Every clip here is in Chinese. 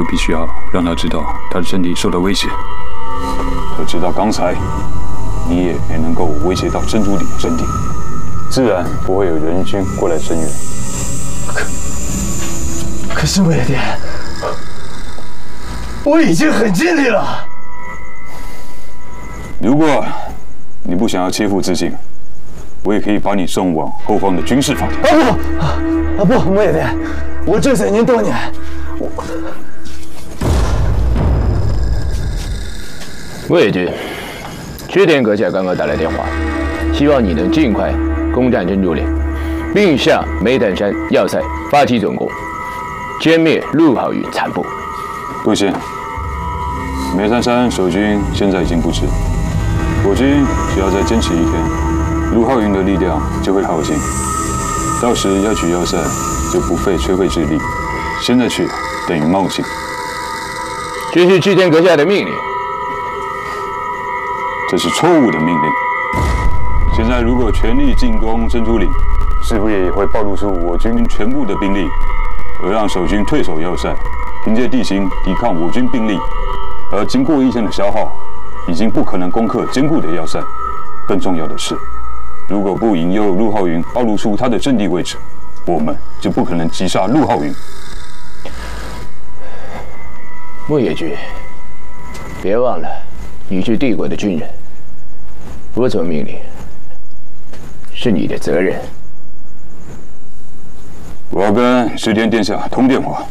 就必须要让他知道他的阵地受到威胁。可直到刚才，你也没能够威胁到珍珠岭阵地，自然不会有人军过来增援。 可是魏爷，我已经很尽力了。 如果你不想要切腹自尽，我也可以把你送往后方的军事法庭。 不，穆爷，我追随您多年， 魏军，织田阁下刚刚打来电话，希望你能尽快攻占珍珠岭，并向煤炭山要塞发起总攻，歼灭陆浩云残部。 不行，煤炭山守军现在已经不支，我军只要再坚持一天，陆浩云的力量就会耗尽，到时要取要塞就不费吹灰之力，现在去等于冒险。 这是织田阁下的命令。 这是错误的命令。现在如果全力进攻珍珠岭，是不是也会暴露出我军全部的兵力，而让守军退守要塞，凭借地形抵抗我军兵力？而经过一天的消耗，已经不可能攻克坚固的要塞。更重要的是，如果不引诱陆浩云暴露出他的阵地位置，我们就不可能击杀陆浩云。 木野君，别忘了，你是帝国的军人，服从命令是你的责任。 我要跟织田殿下通电话。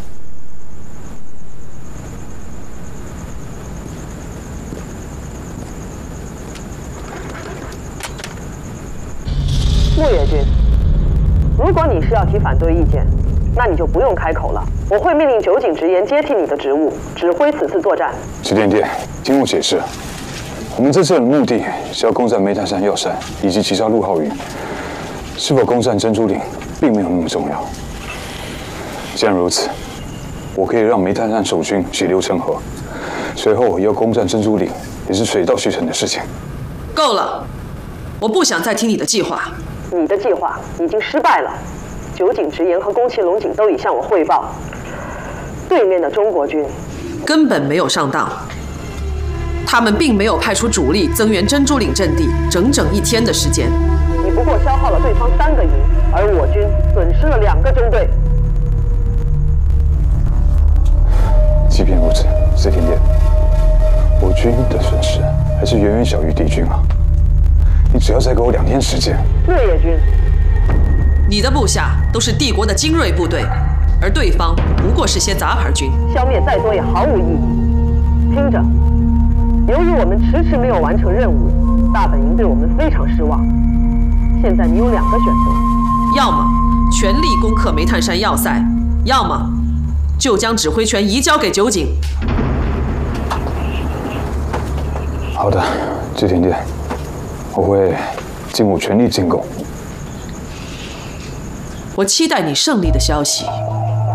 木野君，如果你是要提反对意见，那你就不用开口了。我会命令酒井直言接替你的职务，指挥此次作战。 织田殿，听我解释，我们这次的目的是要攻占煤炭山要塞，以及击杀陆浩云。是否攻占珍珠岭，并没有那么重要。既然如此，我可以让煤炭山守军血流成河，随后要攻占珍珠岭，也是水到渠成的事情。 够了，我不想再听你的计划。 你的计划已经失败了。酒井直言和宫崎龙井都已向我汇报，对面的中国军根本没有上当，他们并没有派出主力增援珍珠岭阵地整整1天的时间。 你不过消耗了对方3个营，而我军损失了2个中队。 即便如此，织田殿，我军的损失还是远远小于敌军啊！你只要再给我2天时间。 木野君， 你的部下都是帝国的精锐部队，而对方不过是些杂牌军， 消灭再多也毫无意义。听着，由于我们迟迟没有完成任务，大本营对我们非常失望。现在你有2个选择， 要么全力攻克煤炭山要塞，要么就将指挥权移交给酒井。 好的，织田殿，我会尽我全力进攻。 我期待你胜利的消息。